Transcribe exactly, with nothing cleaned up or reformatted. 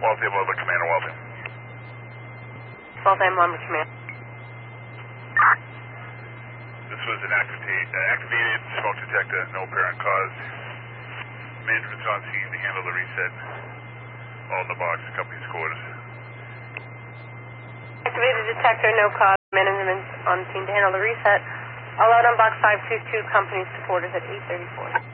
Waltham, Lubbock, Commander Waltham. Waltham, Lubbock, Command. This was an activate, uh, activated smoke detector, no apparent cause. Management's on scene to handle the reset. All in the box, company's quarters. Activated detector, no cause. Management on scene to handle the reset. All out on box five two two, company's quarters at eight thirty-four.